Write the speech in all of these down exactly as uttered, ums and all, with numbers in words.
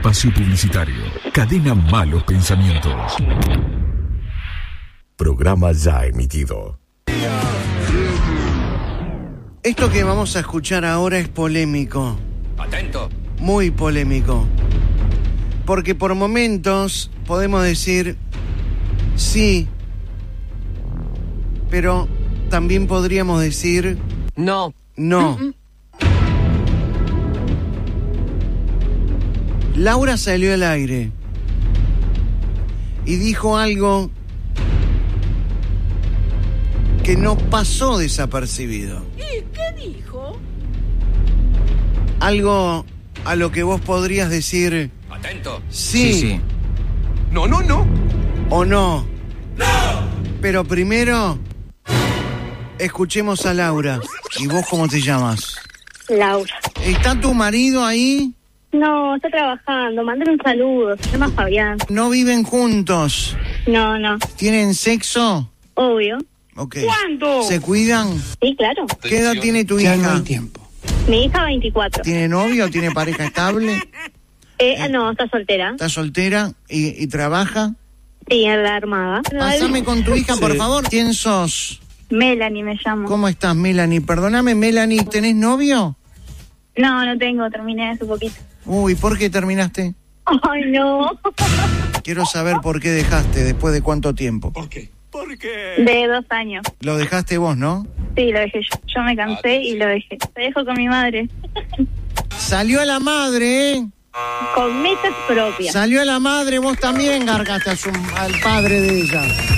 espacio publicitario. Cadena Malos Pensamientos. Programa ya emitido. Esto que vamos a escuchar ahora es polémico. Atento. Muy polémico. Porque por momentos podemos decir sí, pero también podríamos decir No. no. Mm-mm. Laura salió al aire y dijo algo que no pasó desapercibido. ¿Y qué dijo? Algo a lo que vos podrías decir Atento. sí, Sí, sí. No, no, no. o no. ¡No! Pero primero, escuchemos a Laura. ¿Y vos cómo te llamas? Laura. ¿Está tu marido ahí? No, está trabajando. Mándale un saludo. Se llama Fabián. ¿No viven juntos? No, no. ¿Tienen sexo? Obvio. Ok. ¿Cuándo? ¿Se cuidan? Sí, claro. ¿Qué edad tiene tu hija? Mi hija, veinticuatro. ¿Tiene novio? ¿Tiene pareja estable? Eh, no, está soltera. ¿Está soltera y, y trabaja? Sí, en la Armada. Pásame con tu hija, por favor. ¿Quién sos? Melanie me llamo. ¿Cómo estás, Melanie? Perdóname, Melanie, ¿tenés novio? No, no tengo. Terminé hace poquito. Uy, ¿por qué terminaste? Ay, no. Quiero saber por qué dejaste, después de cuánto tiempo. ¿Por qué? ¿Por qué? De dos años. Lo dejaste vos, ¿no? Sí, lo dejé yo. Yo me cansé y lo dejé. Te dejo con mi madre. Salió a la madre, ¿eh? Con metas propias. Salió a la madre, vos también gargaste a su, al padre de ella.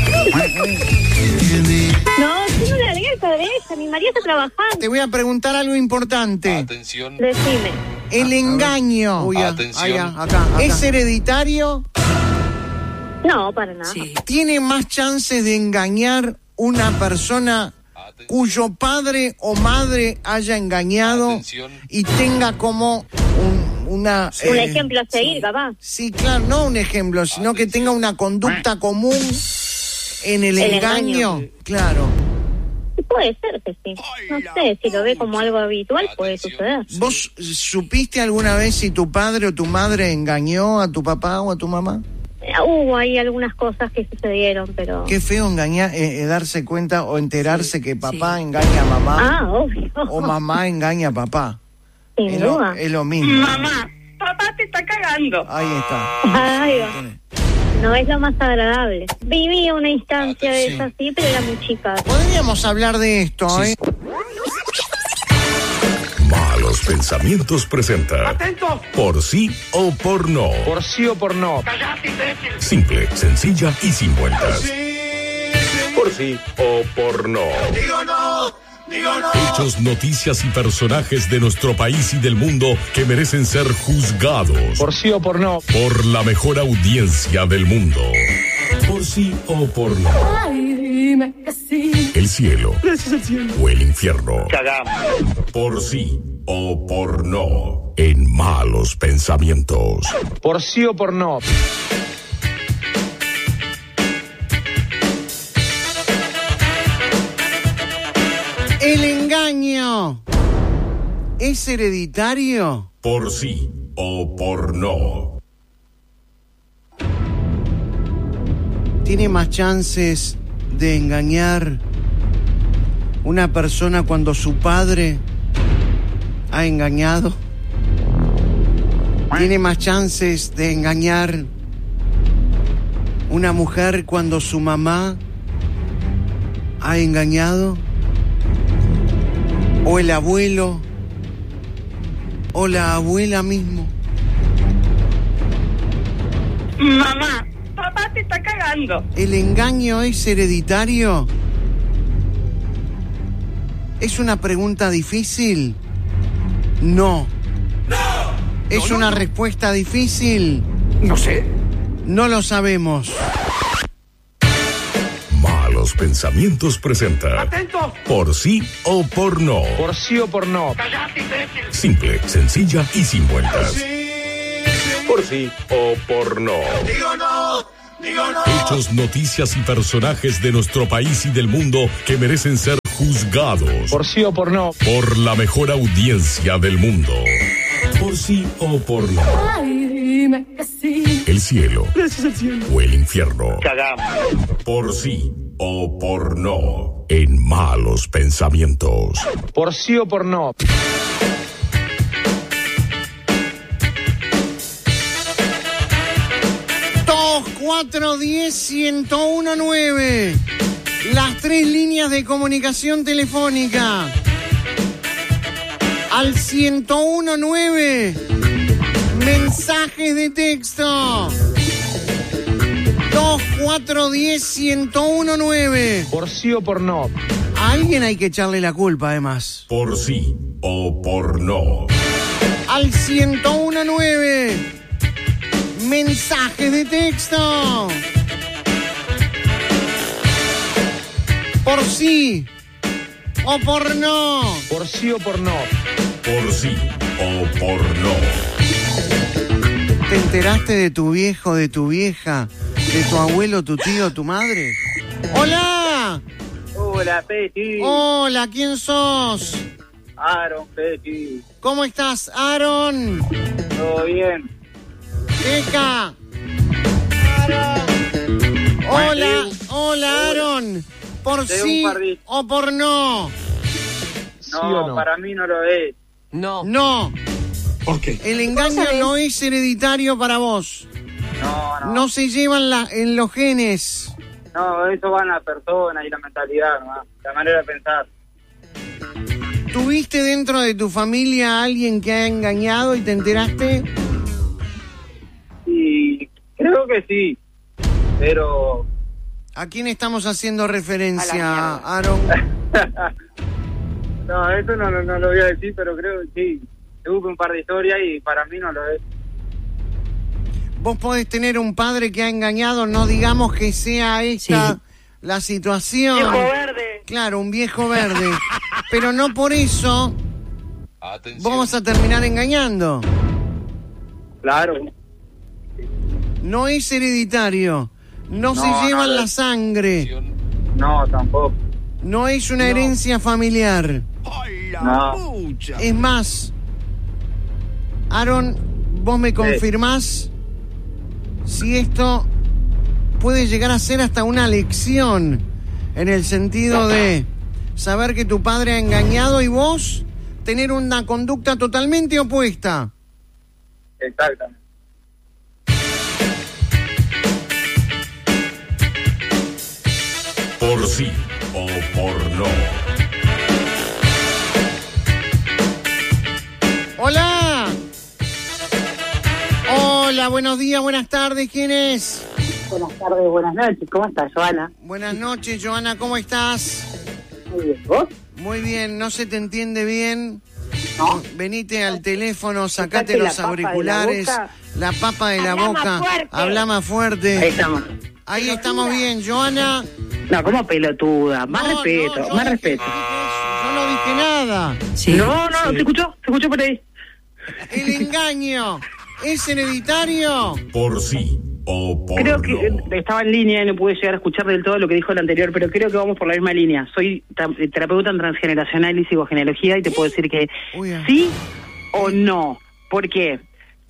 No, yo no le agregué al padre de ella. Mi marido está trabajando. Te voy a preguntar algo importante. Atención. Decime. El engaño. Uy, ah, Atención. ah, acá, acá. ¿Es hereditario? No, para nada. Sí. ¿Tiene más chances de engañar una persona cuyo padre o madre haya engañado Atención. y tenga como un, una... Un eh, ejemplo a seguir, capaz. Sí, claro, no un ejemplo, sino que tenga una conducta común en el, El engaño. engaño. Claro. Puede ser que sí. No sé, si lo ve como algo habitual, puede suceder. ¿Vos supiste alguna vez si tu padre o tu madre engañó a tu papá o a tu mamá? Eh, Hubo ahí algunas cosas que sucedieron, pero... Qué feo engañar, eh, eh, darse cuenta o enterarse Sí, que papá sí. engaña a mamá Ah, obvio. o mamá engaña a papá. Sin Es lo, duda. es lo mismo. Mamá, papá te está cagando. Ahí está. Ay, va. No es lo más agradable. Viví una instancia de Sí. eso así, pero era muy chica. Podríamos hablar de esto, ¿eh? Malos Pensamientos presenta Atento. Por sí o por no. Por sí o por no. Callate, imbécil. Simple, sencilla y sin vueltas. Por sí o por no. Digo no. Digo no. Hechos, noticias y personajes de nuestro país y del mundo que merecen ser juzgados Por sí o por no. por la mejor audiencia del mundo. Por sí o por no. El cielo o el infierno. Cagamos. Por sí o por no. En Malos Pensamientos. Por sí o por no. El engaño es hereditario. Por sí o por no. ¿Tiene más chances de engañar una persona cuando su padre ha engañado? ¿Tiene más chances de engañar una mujer cuando su mamá ha engañado? ¿O el abuelo? ¿O la abuela mismo? Mamá, papá te está cagando. ¿El engaño es hereditario? ¿Es una pregunta difícil? No. ¿Es una respuesta difícil? No sé. No lo sabemos. Malos Pensamientos presenta Atento. Por sí o por no. Por sí o por no. Callate, imbécil. Simple, sencilla y sin vueltas. Por sí o por no. Digo no. Digo no. Hechos, noticias y personajes de nuestro país y del mundo que merecen ser juzgados Por sí o por no. por la mejor audiencia del mundo. Por sí o por no. Dime que sí. El cielo. Gracias al cielo. O el infierno. Cagamos. Por sí o por no. En malos pensamientos. Por sí o por no. dos cuatro uno cero, uno uno nueve. Las tres líneas de comunicación telefónica. Al ciento uno nueve. Mensajes de texto. dos cuatro uno cero, uno uno nueve. Por sí o por no. A alguien hay que echarle la culpa, además. Por sí o por no. Al ciento uno nueve. Mensajes de texto. Por sí o por no. Por sí o por no. Por sí o por no. ¿Te enteraste de tu viejo, de tu vieja, de tu abuelo, tu tío, tu madre? ¡Hola! Hola, Peti. Hola, ¿quién sos? Aaron, Peti. ¿Cómo estás, Aaron? ¿Todo bien? Teca. Hola, hola, Aaron. ¿Por sí o por no? No, o no? para mí no lo es. No. No. ¿Por qué? El engaño no es hereditario para vos. No, no. No se llevan la, en los genes. No, eso va en la persona y la mentalidad, ¿no? La manera de pensar. ¿Tuviste dentro de tu familia a alguien que ha engañado y te enteraste? Y creo que sí, pero... ¿A quién estamos haciendo referencia, Aaron? No, eso no, no, no lo voy a decir, pero creo que sí. Tuve un par de historias y para mí no lo es. Vos podés tener un padre que ha engañado, no digamos que sea esta Sí. la situación. Viejo verde. Claro, un viejo verde. Pero no por eso Atención. vamos a terminar engañando. Claro. No es hereditario. No, No, se llevan no, la no. sangre. No, tampoco. No es una herencia familiar. No. Es más, Aaron, ¿vos me confirmás si esto puede llegar a ser hasta una lección en el sentido de saber que tu padre ha engañado y vos tener una conducta totalmente opuesta? Exactamente. Por sí o por no. ¡Hola! Hola, buenos días, buenas tardes, ¿quién es? Buenas tardes, buenas noches. ¿Cómo estás, Joana? Buenas noches, Joana, ¿cómo estás? Muy bien. ¿Vos? Muy bien, no se te entiende bien. No. Venite al teléfono, sacate Sacate la los papa de la auriculares, boca. la papa de la Habla boca, más fuerte. habla más fuerte. Ahí estamos. Ahí estamos bien, Joana. No, como pelotuda. Más No, respeto, no, yo más dije- respeto. yo dije eso, yo no dije nada. Sí. No, no, se escuchó, se escuchó por ahí. El engaño es hereditario. Por sí o por Creo que no. eh, estaba en línea y no pude llegar a escuchar del todo lo que dijo el anterior, pero creo que vamos por la misma línea. Soy tra- terapeuta en transgeneracional y psicogenealogía y te puedo decir que Uy, ah. sí o no. ¿Por qué?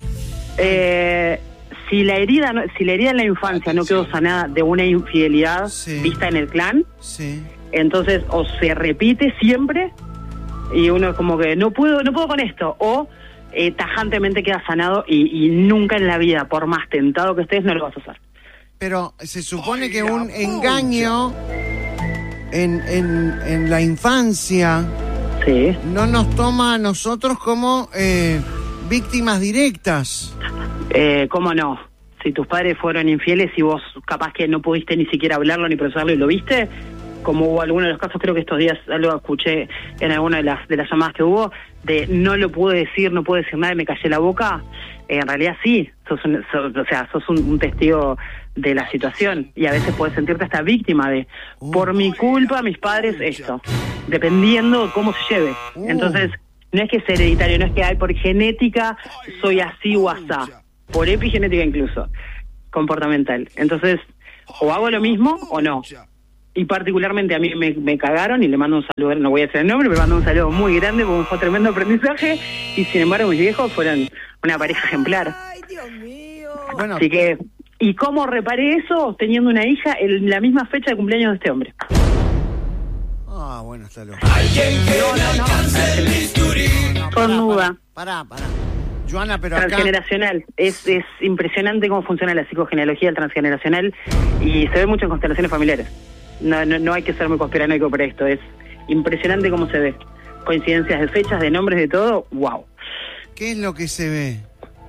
Eh, si la herida no- si la herida en la infancia no quedó sanada de una infidelidad Sí. vista en el clan, Sí. entonces o se repite siempre y uno como que no puedo no puedo con esto, o eh, tajantemente queda sanado y, y nunca en la vida, por más tentado que estés, no lo vas a hacer. Pero se supone que un engaño en, en, en la infancia Sí. no nos toma a nosotros como eh, víctimas directas. Eh, ¿Cómo no? Si tus padres fueron infieles y vos capaz que no pudiste ni siquiera hablarlo ni procesarlo y lo viste, como hubo algunos de los casos, creo que estos días algo escuché en alguna de las de las llamadas que hubo, de no lo pude decir, no pude decir nada y me callé la boca, eh, en realidad sí, sos un, sos- o sea, sos un, un testigo de la situación y a veces puedes sentirte hasta víctima de, por mi culpa, mis padres esto, dependiendo de cómo se lleve. Uh. Entonces, no es que es hereditario, no es que hay por genética soy así o asá, por epigenética incluso, comportamental. Entonces, o hago lo mismo o no. Y particularmente a mí me, me cagaron y le mando un saludo, no voy a decir el nombre, pero mando un saludo muy grande porque fue tremendo aprendizaje y sin embargo mis viejos fueron una pareja ejemplar. Ay, Dios mío. Bueno. Así que, ¿y cómo reparé eso? Teniendo una hija en la misma fecha de cumpleaños de este hombre. Ah, bueno, está loco. Cornuda. Pará, pará. Joana, pero acá... Transgeneracional. Es, es impresionante cómo funciona la psicogenealogía del transgeneracional y se ve mucho en constelaciones familiares. No, no, no hay que ser muy conspiranoico para esto. Es impresionante cómo se ve. Coincidencias de fechas, de nombres, de todo. ¡Wow! ¿Qué es lo que se ve?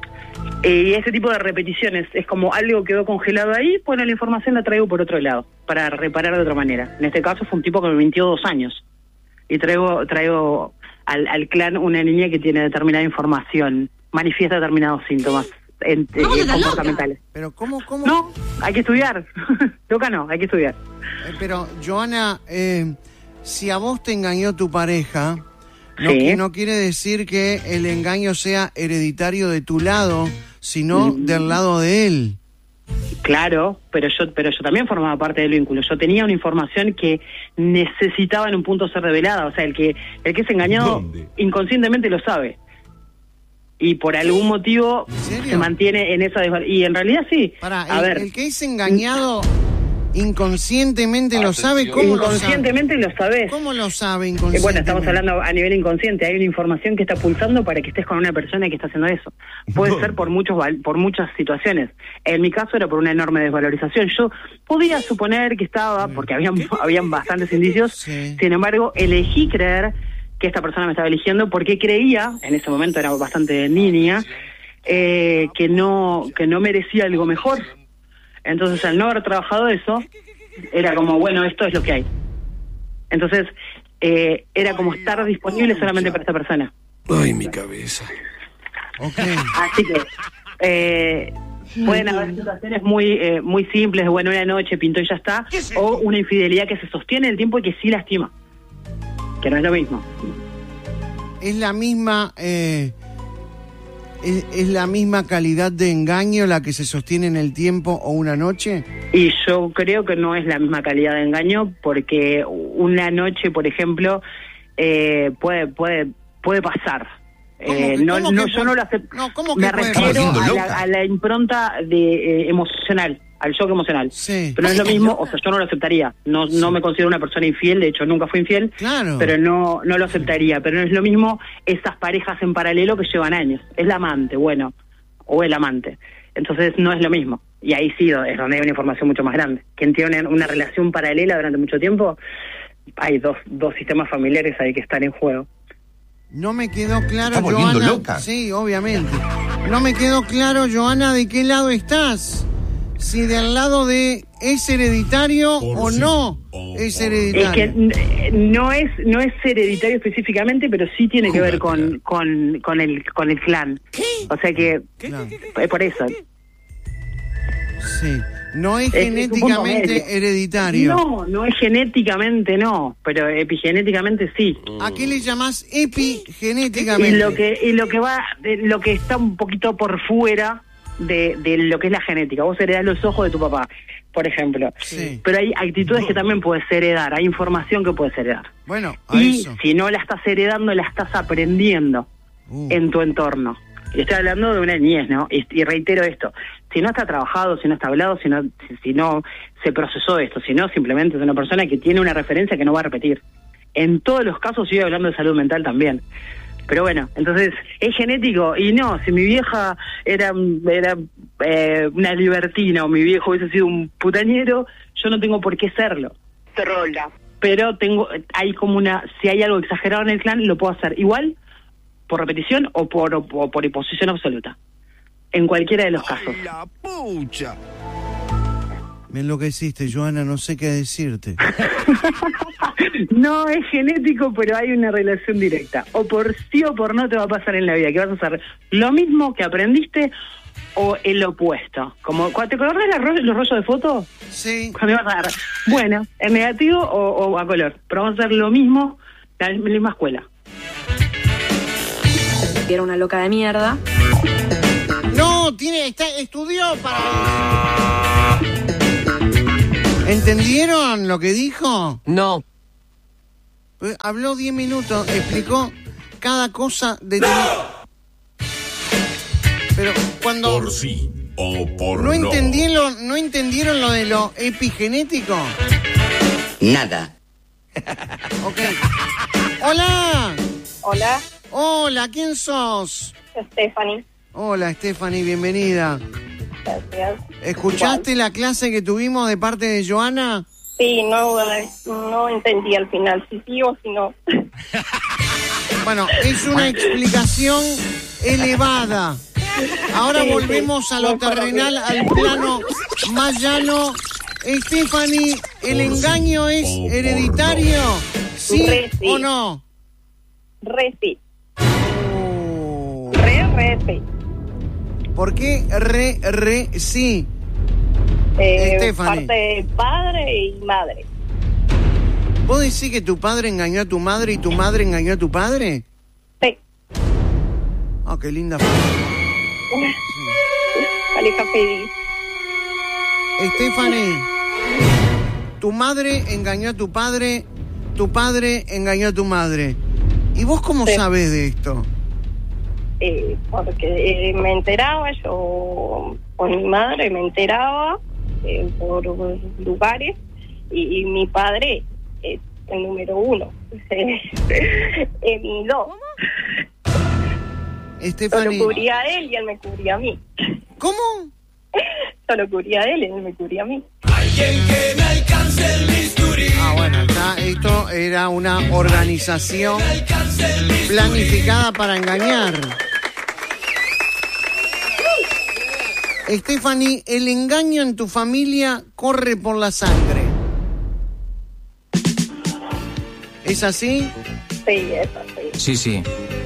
Y ese tipo de repeticiones es como algo quedó congelado ahí, bueno, la información la traigo por otro lado, para reparar de otra manera. En este caso fue un tipo que me mintió dos años. Y traigo traigo al, al clan una niña que tiene determinada información, manifiesta determinados síntomas en, eh, comportamentales. Pero ¿cómo? cómo? No, hay que estudiar. Loca no, hay que estudiar. Eh, pero, Joana, eh, si a vos te engañó tu pareja... No, Sí. que no quiere decir que el engaño sea hereditario de tu lado, sino Mm. del lado de él. Claro, pero yo pero yo también formaba parte del vínculo. Yo tenía una información que necesitaba en un punto ser revelada. O sea, el que el que es engañado ¿Dónde? inconscientemente lo sabe. Y por algún motivo ¿En serio? se mantiene en esa desval- Y en realidad sí. Para, A el, ver, el que es engañado inconscientemente lo sabe. ¿Cómo lo sabe? inconscientemente lo sabes. ¿Cómo lo sabe Eh, inconscientemente? Bueno, estamos hablando a nivel inconsciente. Hay una información que está pulsando para que estés con una persona que está haciendo eso. Puede ¿Dónde? ser por muchos val- por muchas situaciones. En mi caso era por una enorme desvalorización. Yo podía suponer que estaba, porque habían, habían bastantes indicios, Sí. sin embargo, elegí creer que esta persona me estaba eligiendo porque creía, en ese momento era bastante niña, eh, que no que no merecía algo mejor. Entonces, al no haber trabajado eso, era como, bueno, esto es lo que hay. Entonces, eh, era como estar disponible solamente para esta persona. Ay, mi cabeza. Ok. Así que, eh, pueden haber situaciones muy eh, muy simples, de, bueno, una noche pintó y ya está, o una infidelidad que se sostiene el tiempo y que sí lastima, que no es lo mismo. Es la misma... Eh, es, es la misma calidad de engaño la que se sostiene en el tiempo o una noche. Y yo creo que no es la misma calidad de engaño, porque una noche, por ejemplo, eh, puede puede puede pasar. ¿Cómo Eh, que- no, cómo no, que yo puede- no lo acepto. No, ¿cómo que Me puede refiero pasar? a Estás la, loca. a la impronta de eh, emocional, al shock emocional. Sí. Pero no es lo mismo, o sea, yo no lo aceptaría. No no me considero una persona infiel, de hecho nunca fui infiel. Claro. Pero no no lo aceptaría. Pero no es lo mismo esas parejas en paralelo que llevan años. Es la amante, bueno, o el amante. Entonces no es lo mismo. Y ahí sí es donde hay una información mucho más grande. Quien tiene una, una relación paralela durante mucho tiempo, hay dos, dos sistemas familiares ahí que están en juego. No me quedó claro, Está volviendo Joana. loca. Sí, obviamente. No me quedó claro, Joana, de qué lado estás. Si del lado de es hereditario Por o sí no o es por- hereditario. Es que eh, no es no es hereditario específicamente, pero sí tiene que ver con, Júgatela. con, con, el, con el clan. O sea que Claro. es por eso. Sí. No es Es- es un punto genéticamente medio. hereditario. No, no es genéticamente, no, pero epigenéticamente sí. ¿A qué le llamás epigenéticamente? Y lo que y lo que va de- lo que está un poquito por fuera de, de lo que es la genética. Vos heredás los ojos de tu papá, por ejemplo. Sí. Pero hay actitudes que también puedes heredar, hay información que puedes heredar. Bueno, a Y eso. si no la estás heredando, la estás aprendiendo Uh, en tu entorno. Y estoy hablando de una niñez, ¿no? Y, y reitero esto, si no está trabajado, si no está hablado, si no, si, si no se procesó esto, si no simplemente es una persona que tiene una referencia que no va a repetir. En todos los casos sigo hablando de salud mental también. Pero bueno, entonces, ¿es genético? Y no, si mi vieja era, era eh, una libertina o mi viejo hubiese sido un putañero, yo no tengo por qué serlo. Trola. Pero tengo, hay como una, si hay algo exagerado en el clan, lo puedo hacer igual, por repetición o por, o por imposición absoluta. En cualquiera de los casos. La pucha. me enloqueciste, Joana, no sé qué decirte. No es genético, pero hay una relación directa. O por sí o por no te va a pasar en la vida, que vas a hacer lo mismo que aprendiste o el opuesto. Como, ¿te acordás de la ro- los rollos de foto? Sí. Cuando ibas a dar, bueno, en negativo o, o a color. Pero vamos a hacer lo mismo, la misma escuela. Era una loca de mierda. No, tiene, está, estudió para eso. ¿Entendieron lo que dijo? No. Eh, Habló diez minutos, explicó cada cosa de... Pero cuando... Por sí o por ¿No, no? entendieron, ¿No entendieron lo de lo epigenético? Nada. Ok. Hola. Hola, Hola, ¿quién sos? Stephanie. Hola, Stephanie, bienvenida. Gracias. ¿Escuchaste la clase que tuvimos de parte de Joana? Sí, no, no entendí al final si sí o si no. Bueno, es una explicación elevada. Ahora Sí, volvemos sí, a lo no, para terrenal, mí. al plano más llano. Stephanie, ¿el engaño es o por hereditario? ¿Sí Re sí. o no? Re sí. Oh. Re, re sí. ¿Por qué re, re, sí? Eh, Stephanie. parte de padre y madre. ¿Vos decís que tu padre engañó a tu madre y tu madre engañó a tu padre? Sí. Oh, qué linda frase. Pareja feliz. Stephanie, tu madre engañó a tu padre, tu padre engañó a tu madre. ¿Y vos cómo Sí. sabés de esto? Eh, porque eh, me enteraba yo con mi madre, me enteraba eh, por lugares y, y mi padre es el número uno. Es mi dos. Yo Stephanie, lo cubría a él y él me cubría a mí. ¿cómo? Yo lo cubría a él y él me cubría a mí. Ah, bueno, está, esto era una organización planificada para engañar. Stephanie, el engaño en tu familia corre por la sangre. ¿Es así? Sí, eso sí. Sí, sí.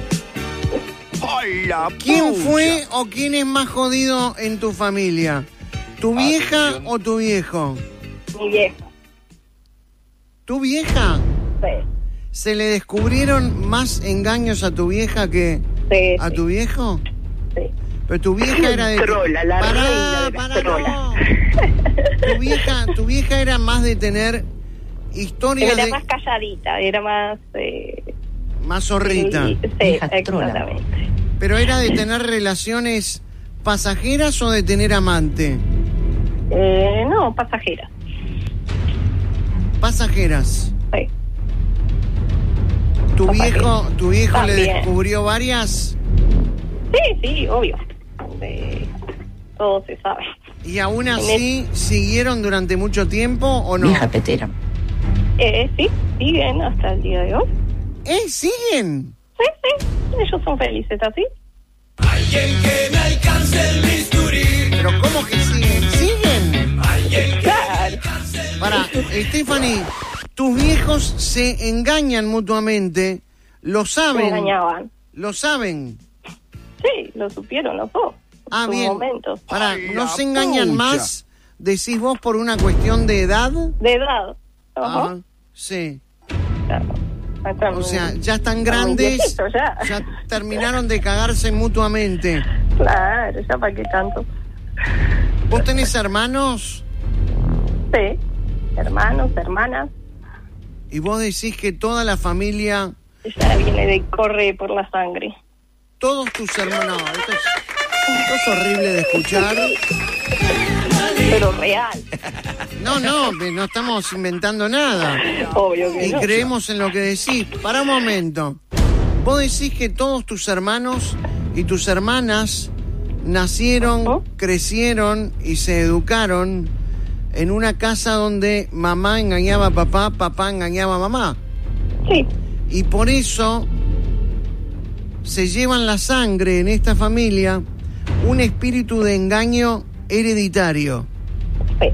¿Quién fue o quién es más jodido en tu familia? ¿Tu vieja o tu viejo? Mi vieja. ¿Tu vieja? Sí. ¿Se le descubrieron más engaños a tu vieja que Sí, a sí. tu viejo? Sí. Pero tu vieja era de... Trola, la Pará, reina de las pará, trolas. no. Tu vieja, tu vieja era más de tener historias Era de... más calladita, era más... Eh, Más zorrita. Sí, sí, Vieja trola. exactamente. Pero era de tener relaciones pasajeras o de tener amante. Eh, no, pasajera. Pasajeras. Sí. ¿Tu Pasajera. viejo, tu viejo le También. descubrió varias? Sí, sí, obvio. Eh, todo se sabe. ¿Y aún así siguieron durante mucho tiempo o no? Vieja petera. Eh, sí, siguen hasta el día de hoy. ¿Eh? ¿Siguen? Sí, sí, ellos son felices así. ¿Pero cómo que siguen? ¿Siguen? Claro. Para, Stephanie, tus viejos se engañan mutuamente, lo Se saben. engañaban. Lo saben. Sí, lo supieron los dos. Ah, en su bien. momento. Para, ¿no se engañan más, decís vos, por una cuestión de edad? De edad. Ajá. Ajá, sí. Claro. Están- O sea, ya están muy grandes, viejitos ya. ya terminaron de cagarse mutuamente. Claro, ya para qué tanto. ¿Vos tenés hermanos? Sí, hermanos, hermanas. Y vos decís que toda la familia, Ya viene de corre por la sangre. todos tus hermanos... No, esto es, esto es horrible de escuchar. Pero real. No, no, no estamos inventando nada. Obvio que Y no. creemos en lo que decís. Para un momento. Vos decís que todos tus hermanos y tus hermanas nacieron, Ujú. crecieron y se educaron en una casa donde mamá engañaba a papá, papá engañaba a mamá. Sí, Y por eso se llevan la sangre en esta familia un espíritu de engaño hereditario. sí.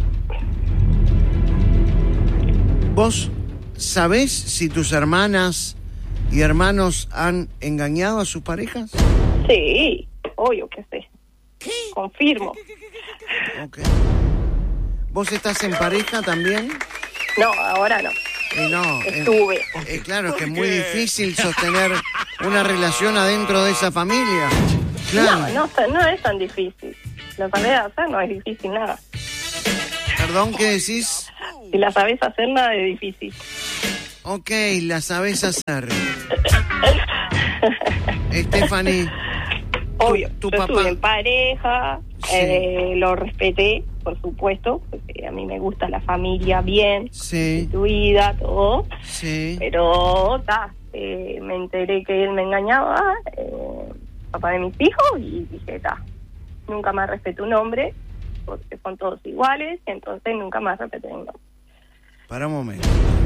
¿Vos sabés si tus hermanas y hermanos han engañado a sus parejas? Sí, obvio que sí. Confirmo. Ok. ¿Vos estás en pareja también? No, ahora no. Eh, no. eh, Estuve. eh, claro, que es muy difícil sostener una relación adentro de esa familia. Claro. No, no, no es tan difícil. Lo sabés hacer, no es difícil nada. Perdón, ¿qué decís? Si la sabés hacer, nada es difícil. Ok, la sabés hacer. Stephanie, Obvio, tu yo papá. estuve en pareja, Sí. eh, lo respeté, por supuesto, porque a mí me gusta la familia bien, Sí, instituida, todo, sí. pero ta, eh, me enteré que él me engañaba, eh, papá de mis hijos, y dije, ta, nunca más respeté un hombre, porque son todos iguales, entonces nunca más respeté un hombre. Para un momento.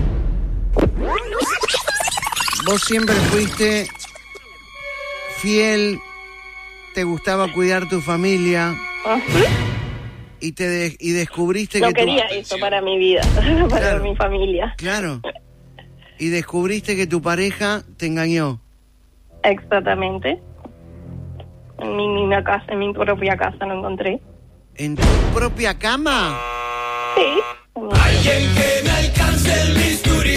Vos siempre fuiste fiel, te gustaba cuidar tu familia Ajá. y te de- y descubriste No que quería tu... eso para mi vida, para Claro. mi familia. Claro. Y descubriste que tu pareja te engañó. Exactamente. En mi misma casa, en mi propia casa lo encontré. ¿En tu propia cama? Sí. Alguien que me alcance el bisturí.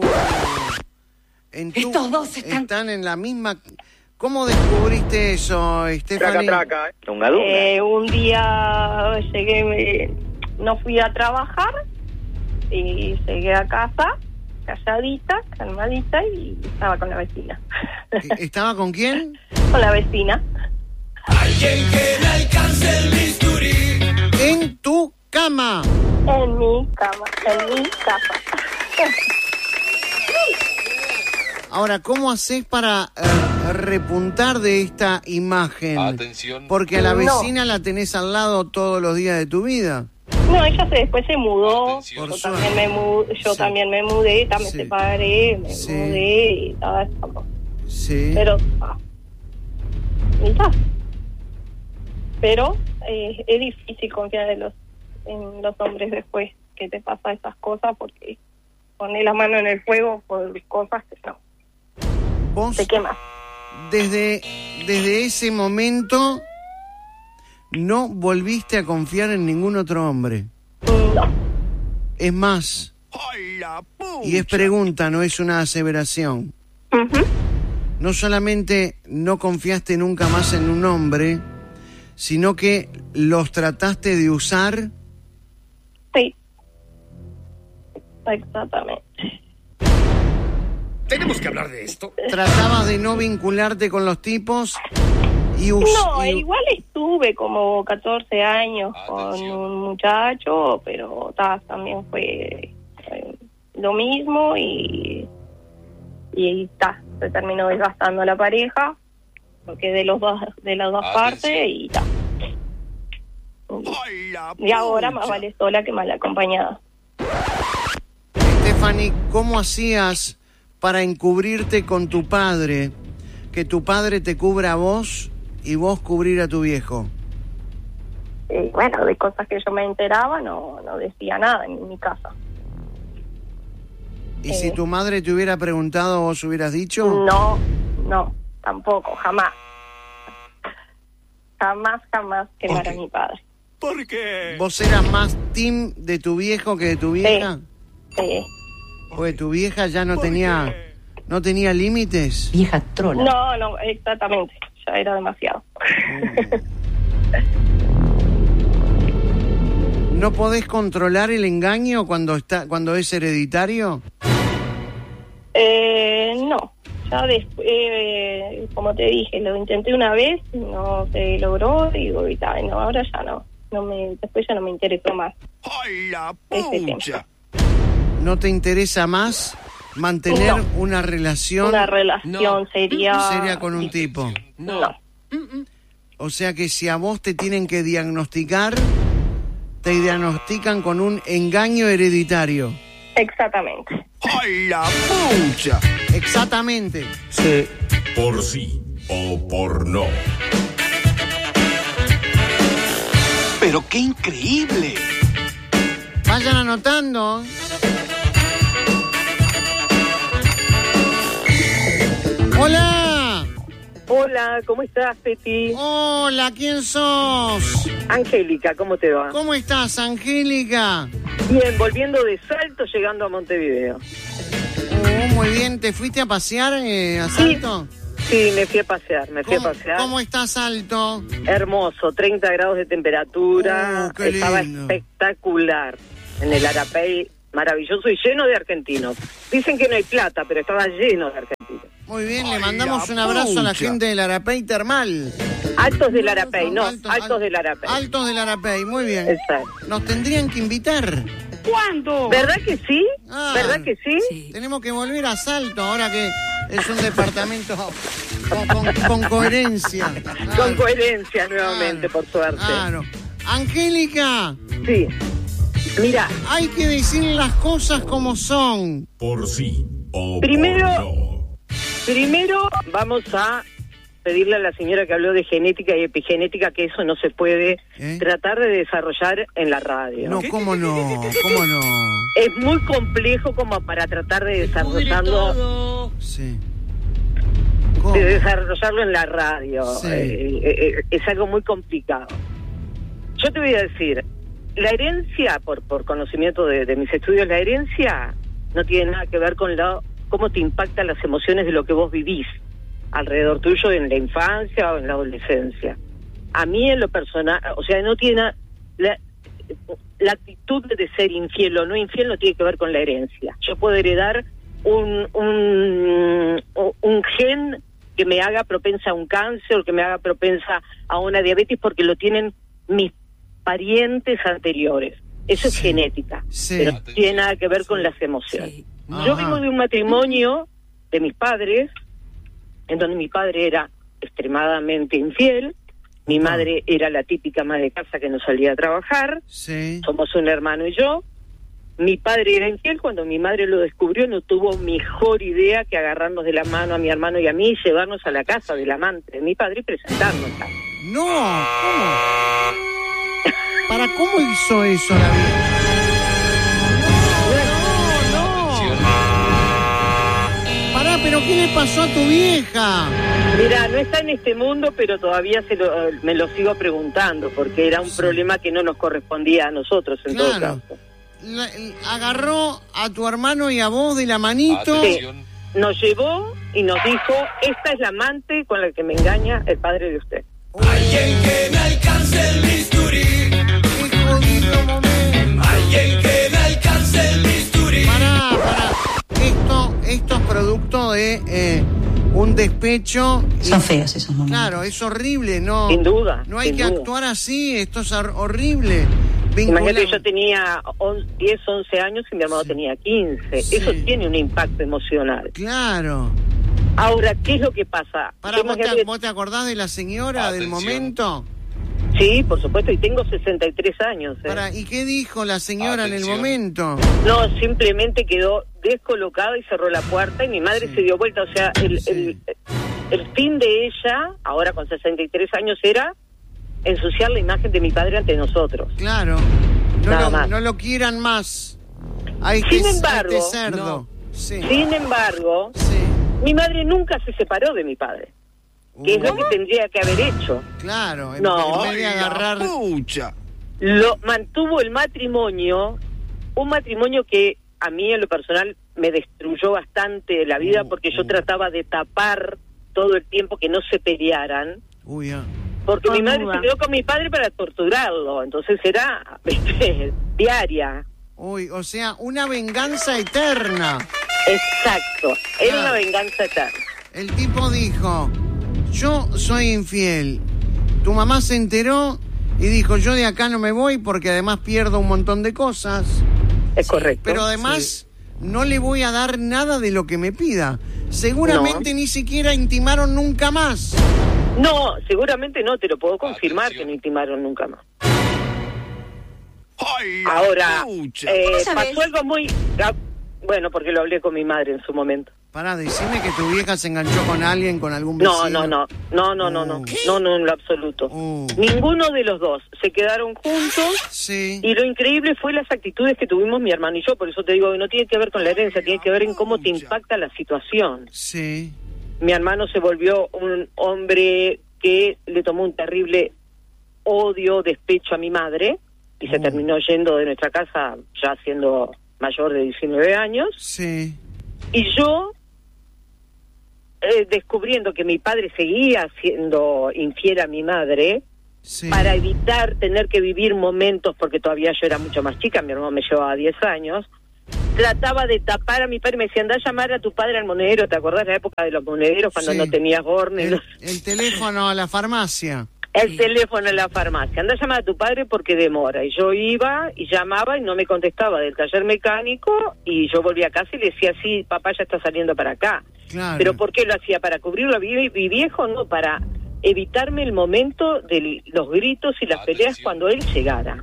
En tu- Estos dos están- están en la misma... ¿Cómo descubriste eso, Traca, Stephanie? traca. Eh, un día llegué, me- no fui a trabajar y llegué a casa calladita, calmadita y estaba con la vecina. ¿Estaba con quién? Con la vecina. Alguien que me alcance el bisturí. En tu cama. En mi cama, en mi casa. Ahora, ¿cómo haces para eh, repuntar de esta imagen? Atención. Porque a la No. vecina la tenés al lado todos los días de tu vida. No, ella se, después se mudó. Atención. Yo Por también me mudé, yo Sí. también me mudé, también Sí. me separé, me Sí. mudé y todo eso. Sí. Pero, ah, y ta. Pero eh, es difícil confiar en los en los hombres después que te pasa esas cosas, porque poner la mano en el fuego por cosas que no, Vos, te quemas. desde, desde ese momento, no volviste a confiar en ningún otro hombre. No, Es más, y es pregunta, no es una aseveración. Ujú. No solamente no confiaste nunca más en un hombre, sino que los trataste de usar. Sí, exactamente. Tenemos que hablar de esto. Tratabas de no vincularte con los tipos y us- No, y- igual estuve como catorce años con Atención. un muchacho, pero ta, también fue eh, lo mismo y y ta, se terminó desgastando la pareja, porque de los dos de las dos Atención. partes y ta. Y ahora más vale sola que mal acompañada. Stephanie, ¿cómo hacías para encubrirte con tu padre? Que tu padre te cubra a vos y vos cubrir a tu viejo. Y bueno, de cosas que yo me enteraba no, no decía nada en mi casa. ¿Y Eh. si tu madre te hubiera preguntado, vos hubieras dicho? No, no, tampoco, jamás. Jamás, jamás quemar a mi padre. ¿Por qué? ¿Vos eras más team de tu viejo que de tu vieja? Sí. Porque tu vieja ya no tenía, no tenía límites. Vieja trola. No, no, exactamente. Ya era demasiado. ¿No podés controlar el engaño cuando está, cuando es hereditario? eh, no, ya después, eh, como te dije, lo intenté una vez, no se logró, digo, y tal, no, ahora ya no. no me Después ya no me interesó más. ¡Ay, la Ese pucha! ¿No te interesa más mantener No. una relación Una relación No. sería... seria con un tipo? No. O sea que si a vos te tienen que diagnosticar, te diagnostican con un engaño hereditario. Exactamente. ¡Ay, la pucha! Exactamente. Sí. Por sí o por no. ¡Pero qué increíble! Vayan anotando. Hola. Hola, ¿cómo estás, Peti? Hola, ¿quién sos? Angélica, ¿cómo te va? ¿Cómo estás, Angélica? Bien, volviendo de Salto, llegando a Montevideo. Oh, muy bien. ¿Te fuiste a pasear eh, a Salto? Sí, me fui a pasear, me fui a ¿Cómo, pasear. ¿Cómo está Salto? Hermoso, treinta grados de temperatura. Oh, qué Estaba lindo. espectacular. En el Arapey, maravilloso y lleno de argentinos. Dicen que no hay plata, pero estaba lleno de argentinos. Muy bien, le mandamos un abrazo a la gente del Arapey Termal. Altos del Arapey, no, Altos, Altos al- del Arapey. Altos del Arapey, muy bien. Exacto. Nos tendrían que invitar. ¿Cuándo? ¿Verdad que sí? Ah, ¿Verdad que sí? Sí. Tenemos que volver a Salto ahora que es un departamento con, con- con coherencia. Con Claro, coherencia nuevamente, claro, por suerte. Claro. Angélica, Sí. Mira, hay que decir las cosas como son. Por sí o Primero- por no. primero vamos a pedirle a la señora que habló de genética y epigenética que eso no se puede ¿Eh? tratar de desarrollar en la radio. No, cómo no, cómo no. Es muy complejo como para tratar de desarrollarlo, Sí. ¿Cómo? de desarrollarlo en la radio. Sí. Eh, eh, eh, es algo muy complicado. Yo te voy a decir, la herencia, por por conocimiento de, de mis estudios, la herencia no tiene nada que ver con lo, cómo te impactan las emociones de lo que vos vivís alrededor tuyo en la infancia o en la adolescencia. A mí en lo personal, o sea, no tiene na- la, la actitud de ser infiel o no infiel no tiene que ver con la herencia. Yo puedo heredar un un, un gen que me haga propensa a un cáncer o que me haga propensa a una diabetes porque lo tienen mis parientes anteriores. Eso es Sí. genética, Sí. pero no tiene nada que ver con las emociones. Sí. Yo Ajá. vengo de un matrimonio de mis padres, en donde mi padre era extremadamente infiel, mi Ajá. madre era la típica ama de casa que no salía a trabajar, Sí. somos un hermano y yo. Mi padre era infiel, cuando mi madre lo descubrió no tuvo mejor idea que agarrarnos de la mano a mi hermano y a mí y llevarnos a la casa del amante de mi padre y presentarnos. No, ¿cómo? ¿Para cómo hizo eso la vida? No, no, no. Pará, pero ¿qué le pasó a tu vieja? Mira, no está en este mundo, pero todavía se lo, me lo sigo preguntando, porque era un Sí. problema que no nos correspondía a nosotros en todo Claro. caso. La- agarró a tu hermano y a vos de la manito. Sí. Nos llevó y nos dijo, esta es la amante con la que me engaña el padre de usted. Alguien que me alcance el bisturí. Qué jodido momento. Alguien que me alcance el bisturí. Pará, pará. Esto, esto es producto de eh, un despecho. Son feos esos momentos. Claro, es horrible, no. Sin duda, No hay sin que duda. actuar así, esto es hor- horrible. Imagínate Vincula- que yo tenía on- diez, once años y mi hermano Sí. tenía quince. Sí. Eso tiene un impacto emocional. Claro. Ahora, ¿qué es lo que pasa? Pará, Yo ¿vos te, imagínate- vos te acordás de la señora del momento? Sí, por supuesto, y tengo sesenta y tres años. ¿eh? Pará, ¿y qué dijo la señora en el momento? No, simplemente quedó descolocada y cerró la puerta y mi madre Sí. se dio vuelta. O sea, el, Sí. el, el fin de ella, ahora con sesenta y tres años, era ensuciar la imagen de mi padre ante nosotros. Claro. No, Nada lo, más. no lo quieran más. A este, Sin a embargo, este cerdo. Sí. Sin embargo, Sí. mi madre nunca se separó de mi padre, que es lo que tendría que haber hecho. Claro, en, No. en vez de agarrar. Lo mantuvo el matrimonio, un matrimonio que a mí en lo personal me destruyó bastante la vida Uh, porque yo uh. trataba de tapar todo el tiempo que no se pelearan, Uy, ah. porque Sin mi madre duda. se quedó con mi padre para torturarlo, entonces era ¿viste? diaria. Uy, o sea, una venganza eterna. Exacto, era Ah. una venganza eterna. El tipo dijo, yo soy infiel. Tu mamá se enteró y dijo, yo de acá no me voy porque además pierdo un montón de cosas. Es correcto. Pero además no le voy a dar nada de lo que me pida. Seguramente ni siquiera intimaron nunca más. No, seguramente no, te lo puedo confirmar que no intimaron nunca más. Ahora, eh, ¿Cómo sabés? pasó algo muy... ah, bueno, porque lo hablé con mi madre en su momento. Pará, decime que tu vieja se enganchó con alguien, con algún No, vecino. no, no, no, no, no, no, ¿Qué? no, no, en lo absoluto. Uh. Ninguno de los dos. Se quedaron juntos Sí. y lo increíble fue las actitudes que tuvimos mi hermano y yo. Por eso te digo que no tiene que ver con la herencia, tiene que ver en cómo te impacta la situación. Sí. Mi hermano se volvió un hombre que le tomó un terrible odio, despecho a mi madre y se Oh. terminó yendo de nuestra casa ya siendo mayor de diecinueve años. Sí. Y yo, eh, descubriendo que mi padre seguía siendo infiel a mi madre, Sí. para evitar tener que vivir momentos, porque todavía yo era mucho más chica, mi hermano me llevaba diez años, trataba de tapar a mi padre, me decía, anda a llamar a tu padre al monedero, ¿te acordás de la época de los monederos cuando Sí. no tenías horno? El, el teléfono a la farmacia. El teléfono en la farmacia, anda a llamar a tu padre porque demora. Y yo iba y llamaba y no me contestaba del taller mecánico, y yo volvía a casa y le decía, sí, papá ya está saliendo para acá. Claro. ¿Pero por qué lo hacía? ¿Para cubrirlo a mi, mi viejo? No, para evitarme el momento de los gritos y las peleas cuando él llegara.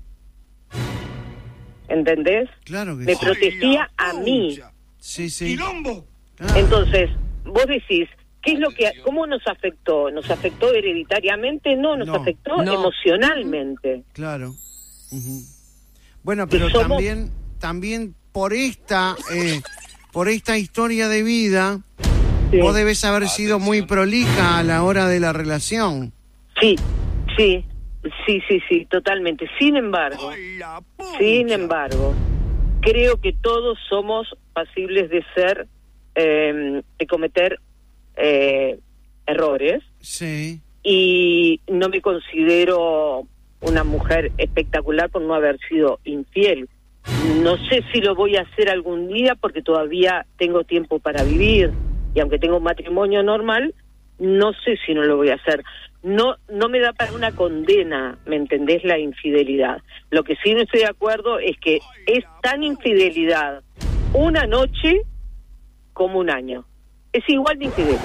¿Entendés? Claro que me sí. protegía a mí. Sí, sí. Claro. Entonces, vos decís, ¿qué es lo que, cómo nos afectó? ¿Nos afectó hereditariamente? No, nos No. afectó No. emocionalmente. Claro. Ujú. Bueno, pero Y somos- también, también por esta, eh, por esta historia de vida, Sí. vos debes haber sido muy prolija a la hora de la relación. Sí, sí, sí, sí, sí, totalmente. Sin embargo, sin embargo, creo que todos somos pasibles de ser, eh, de cometer eh, errores, Sí. y no me considero una mujer espectacular por no haber sido infiel. No sé si lo voy a hacer algún día porque todavía tengo tiempo para vivir, y aunque tengo un matrimonio normal, no sé si no lo voy a hacer. No no me da para una condena, ¿me entendés? La infidelidad. Lo que sí no estoy de acuerdo es que es tan infidelidad una noche como un año. Es igual de infidelidad.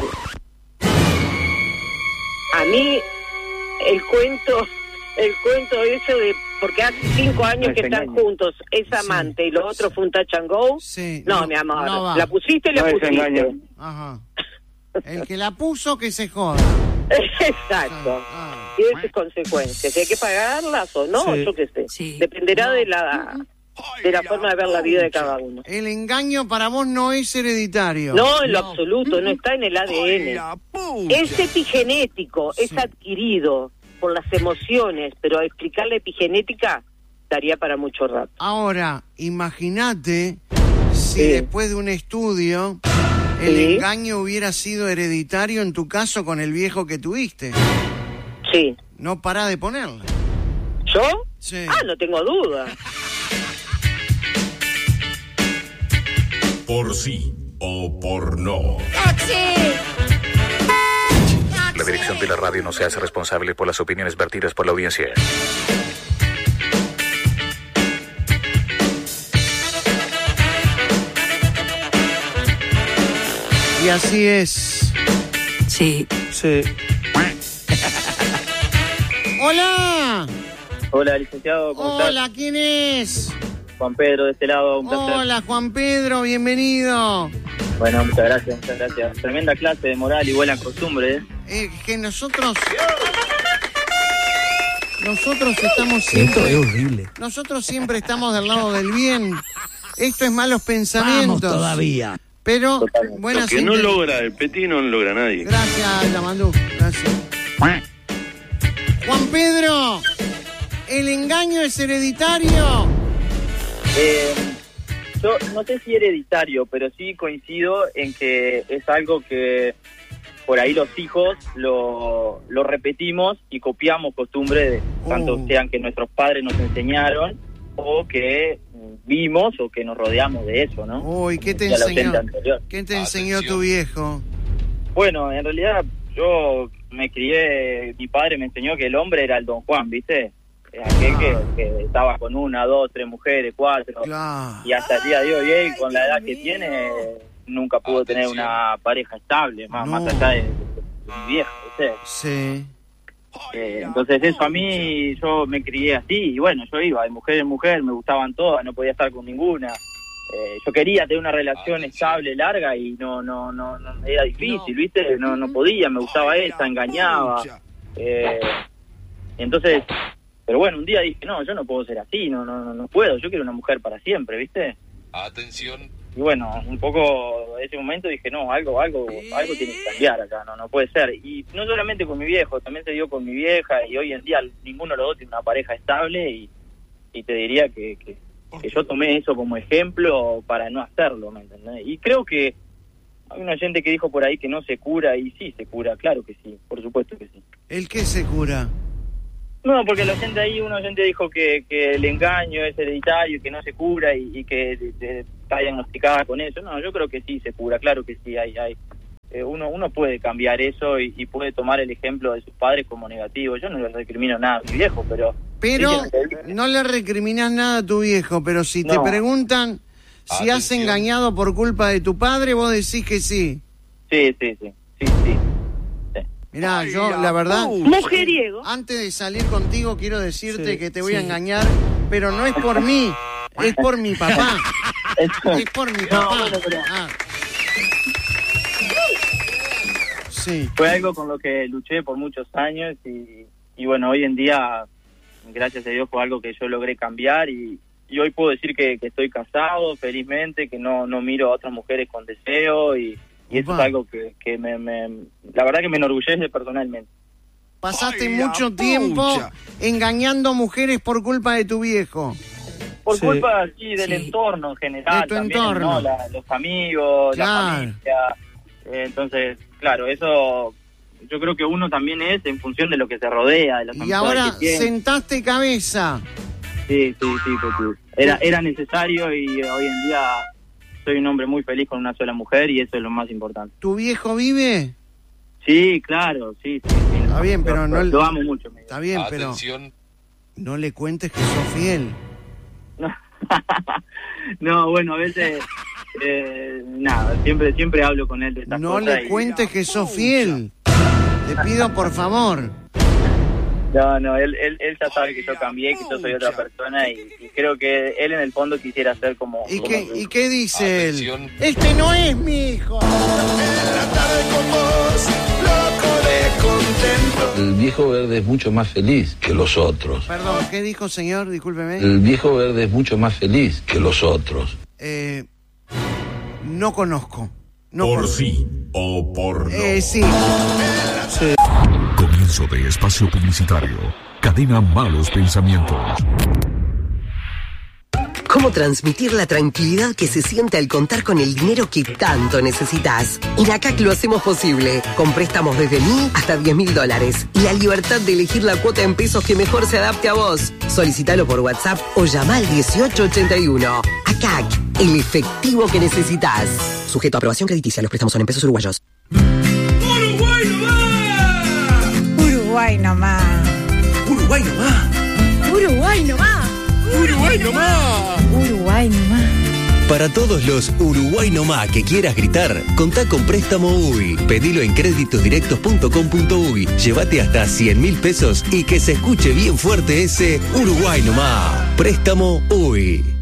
A mí el cuento, el cuento eso de, porque hace cinco años No, que es están engaño. juntos, es amante y lo otro fue un touch and go. Sí. No, mi amor, no va. la pusiste y la No es pusiste. engaño. Ajá. El que la puso, que se joda. Exacto. Ah. Tiene sus consecuencias. Si hay que pagarlas o no, Sí. yo qué sé. Sí. Dependerá de la de la forma de ver la vida de cada uno. El engaño para vos no es hereditario. No, en lo absoluto, no está en el A D N. Es epigenético, es adquirido por las emociones, pero explicar la epigenética daría para mucho rato. Ahora, imagínate si Sí. después de un estudio el Sí. engaño hubiera sido hereditario en tu caso con el viejo que tuviste. Sí. No pará de ponerla. ¿Yo? Sí. Ah, no tengo duda. Por sí o por no. La dirección de la radio no se hace responsable por las opiniones vertidas por la audiencia. Y así es. Sí. Sí. ¡Hola! Hola, licenciado, ¿cómo estás? Hola, ¿quién es? Juan Pedro, de este lado, un placer. Hola, Juan Pedro, bienvenido. Bueno, muchas gracias, muchas gracias. Tremenda clase de moral y buena costumbre, ¿eh? Eh, que nosotros... Nosotros estamos siempre... Esto es horrible. Nosotros siempre estamos del lado del bien. Esto es malos pensamientos. Vamos todavía. Pero, Totalmente. buenas Lo que no inte- logra el Petit no lo logra nadie. Gracias, Yamandú. Gracias. Juan Pedro, ¿el engaño es hereditario? Eh, yo no sé si hereditario, pero sí coincido en que es algo que por ahí los hijos lo, lo repetimos y copiamos costumbre, de, tanto Oh. sean que nuestros padres nos enseñaron o que vimos o que nos rodeamos de eso, ¿no? Uy, ¿qué te Ya lo enseñó? oyente anterior. ¿Qué te enseñó tu viejo? Bueno, en realidad yo me crié, mi padre me enseñó que el hombre era el Don Juan, ¿viste? Aquel que, que estaba con una, dos, tres mujeres, cuatro. Claro. Y hasta el día de hoy, él, con la edad que tiene, nunca pudo tener una pareja estable, más, No. más allá de, de mi viejo, ¿viste? Sí. Eh, entonces eso a mí, yo me crié así, y bueno, yo iba de mujer en mujer, me gustaban todas, no podía estar con ninguna. Eh, yo quería tener una relación estable, larga, y no, no, no, no era difícil, ¿viste? No, no podía, me gustaba esa, engañaba. Eh, entonces, pero bueno, un día dije, no, yo no puedo ser así, no, no, no, no puedo, yo quiero una mujer para siempre, ¿viste? Atención. Y bueno, un poco en ese momento dije, no, algo, algo, algo tiene que cambiar acá, no, no puede ser. Y no solamente con mi viejo, también se dio con mi vieja, y hoy en día ninguno de los dos tiene una pareja estable, y, y te diría que, que, que yo tomé eso como ejemplo para no hacerlo, ¿me entendés? Y creo que hay una gente que dijo por ahí que no se cura, y sí se cura, claro que sí, por supuesto que sí. ¿El qué se cura? No, porque el oyente ahí, un oyente dijo que, que el engaño es hereditario, que no se cura y, y que de, de, está diagnosticada con eso. No, yo creo que sí se cura, claro que sí, hay, hay eh, uno uno puede cambiar eso y, y puede tomar el ejemplo de sus padres como negativo. Yo no le recrimino nada a mi viejo, pero... Pero no le recriminas nada a tu viejo, pero si No. te preguntan si Atención. has engañado por culpa de tu padre, vos decís que sí. Sí, sí, sí, sí, sí. Mirá, yo la verdad... Mujeriego. Antes de salir contigo quiero decirte Sí, que te voy a sí. engañar, pero no es por mí, es por mi papá. Es por mi papá. No, bueno, pero- Ah. Sí. Fue algo con lo que luché por muchos años y, y bueno, hoy en día, gracias a Dios, fue algo que yo logré cambiar y, y hoy puedo decir que, que estoy casado felizmente, que no, no miro a otras mujeres con deseo y, y eso Opa. es algo que, que me, me, la verdad que me enorgullece personalmente. Pasaste Ay, la mucho tiempo pucha. engañando mujeres por culpa de tu viejo. Por Sí. culpa sí, del Sí. entorno en general, De tu también, entorno. ¿no? La- los amigos, Claro. la familia. Eh, entonces, claro, eso yo creo que uno también es en función de lo que se rodea, de las Y amistades ahora que tiene. sentaste cabeza. Sí, sí, sí, Petu. Era, era necesario y eh, hoy en día soy un hombre muy feliz con una sola mujer y eso es lo más importante. ¿Tu viejo vive? Sí, claro, sí, sí. sí. Está bien, pero lo, no- Lo amo mucho. me- Está bien, pero Atención. no le cuentes que sos fiel. No, no bueno, a veces... Eh, nada, siempre siempre hablo con él de estas No cosas. le y- cuentes que sos fiel. Te pido por favor. No, no, él, él, él ya sabe que yo cambié, que yo soy otra persona y, y creo que él en el fondo quisiera ser como... ¿Y como qué, yo. ¿y qué dice Atención. él? Este no es mi hijo. El viejo verde es mucho más feliz que los otros. Perdón, ¿qué dijo, señor? Discúlpeme. El viejo verde es mucho más feliz que los otros. Eh, no conozco. No Por conozco. sí o por no. Eh, sí. Comienzo de espacio publicitario. Cadena Malos Pensamientos. ¿Cómo transmitir la tranquilidad que se siente al contar con el dinero que tanto necesitas? En A C A C lo hacemos posible, con préstamos desde mil hasta diez mil dólares y la libertad de elegir la cuota en pesos que mejor se adapte a vos. Solicítalo por WhatsApp o llama al dieciocho ochenta y uno. A C A C, el efectivo que necesitas. Sujeto a aprobación crediticia, los préstamos son en pesos uruguayos. Uruguay nomás. Uruguay nomás. Uruguay nomás. Uruguay nomás. Uruguay nomás. Para todos los Uruguay nomás que quieras gritar, contá con Préstamo U I. Pedilo en créditosdirectos punto com punto uy. Llévate hasta cien mil pesos y que se escuche bien fuerte ese Uruguay nomás. Préstamo U I.